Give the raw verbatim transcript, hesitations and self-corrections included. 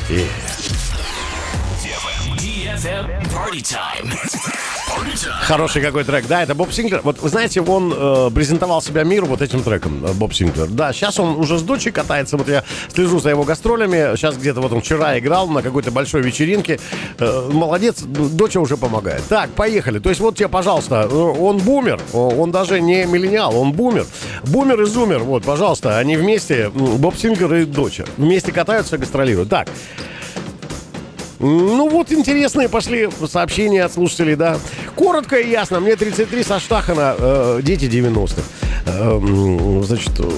И... Хороший какой трек. Да, это Боб Синклер. Вот вы знаете, он э, презентовал себя миру вот этим треком, э, Боб Синклер. Да, сейчас он уже с дочей катается. Вот я слежу за его гастролями. Сейчас где-то вот он вчера играл на какой-то большой вечеринке. Э, молодец, доча уже помогает. Так, поехали. То есть вот тебе, пожалуйста, он бумер. Он даже не миллениал, он бумер. Бумер и зумер. Вот, пожалуйста, они вместе, Боб Синклер и доча, вместе катаются, гастролируют. Так. Ну вот интересные пошли сообщения от слушателей, да. Коротко и ясно. Мне тридцать три, со Штахана, э, дети девяностых. Э, значит,